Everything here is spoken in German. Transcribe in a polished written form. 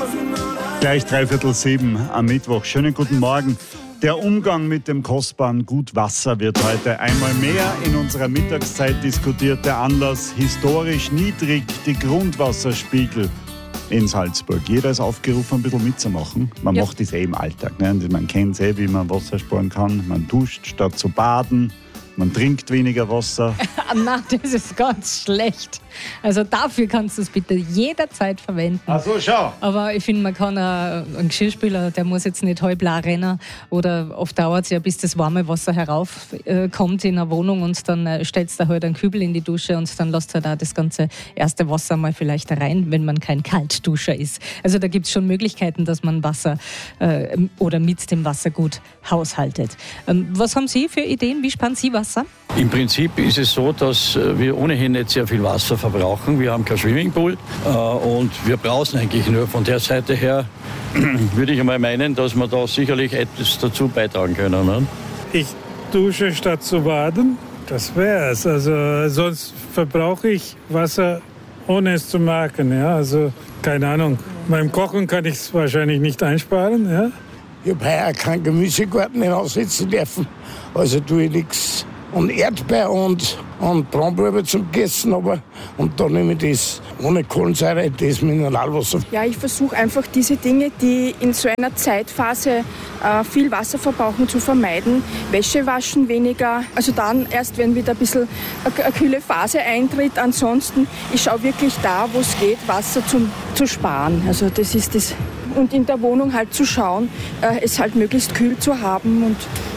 Gleich 6:45 am Mittwoch. Schönen guten Morgen. Der Umgang mit dem kostbaren Gut Wasser wird heute einmal mehr in unserer Mittagszeit diskutiert. Der Anlass: historisch niedrig die Grundwasserspiegel in Salzburg. Jeder ist aufgerufen, ein bisschen mitzumachen. Man macht das im Alltag. Ne? Man kennt wie man Wasser sparen kann. Man duscht statt zu baden. Man trinkt weniger Wasser. Nein, das ist ganz schlecht. Also dafür kannst du es bitte jederzeit verwenden. Ach so, schau. Aber ich finde, man kann einen Geschirrspüler, der muss jetzt nicht halb leer rennen. Oder oft dauert es ja, bis das warme Wasser heraufkommt in eine Wohnung und dann stellst du halt einen Kübel in die Dusche und dann lässt du halt auch das ganze erste Wasser mal vielleicht rein, wenn man kein Kaltduscher ist. Also da gibt es schon Möglichkeiten, dass man Wasser oder mit dem Wasser gut haushaltet. Was haben Sie für Ideen? Wie sparen Sie Wasser? Im Prinzip ist es so, dass wir ohnehin nicht sehr viel Wasser verbrauchen. Wir haben kein Swimmingpool und wir brauchen eigentlich nur. Von der Seite her würde ich einmal meinen, dass wir da sicherlich etwas dazu beitragen können. Ne? Ich dusche statt zu baden. Das wäre es. Also sonst verbrauche ich Wasser, ohne es zu merken. Ja? Also keine Ahnung. Beim Kochen kann ich es wahrscheinlich nicht einsparen. Ja? Ich habe heuer keinen Gemüsegarten hinaussitzen dürfen. Also tue ich nichts. Und Erdbeer und Brombeere zum Gegessen, und dann nehme ich das ohne Kohlensäure, das Mineralwasser. Ja, ich versuche einfach diese Dinge, die in so einer Zeitphase viel Wasser verbrauchen, zu vermeiden. Wäsche waschen weniger, also dann erst, wenn wieder ein bisschen eine kühle Phase eintritt. Ansonsten, ich schaue wirklich da, wo es geht, Wasser zu sparen. Also das ist das. Und in der Wohnung halt zu schauen, es halt möglichst kühl zu haben und